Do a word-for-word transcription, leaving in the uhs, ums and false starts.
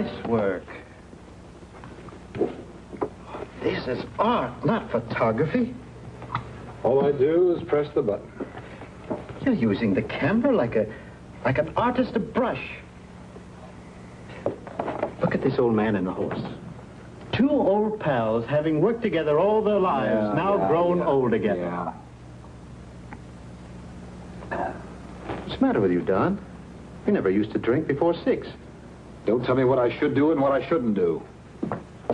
Nice work. This is art, not photography. All I do is press the button. You're using the camera like a, like an artist a brush. Look at this old man and the horse. Two old pals having worked together all their lives, Yeah, now yeah, grown yeah, old together. Yeah. What's the matter with you, Don? You never used to drink before six. Don't tell me what I should do and what I shouldn't do.